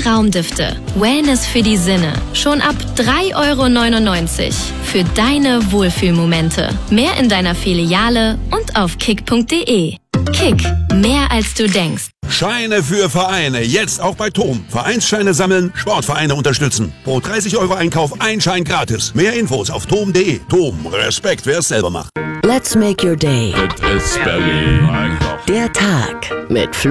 Traumdüfte. Wellness für die Sinne. Schon ab 3,99 € für deine Wohlfühlmomente. Mehr in deiner Filiale und auf kick.de. Kick, mehr als du denkst. Scheine für Vereine, jetzt auch bei TOM. Vereinsscheine sammeln, Sportvereine unterstützen. Pro 30 € Einkauf ein Schein gratis. Mehr Infos auf tom.de. TOM, Respekt, wer es selber macht. Let's make your day. Das ist Berlin. Der Tag mit Flo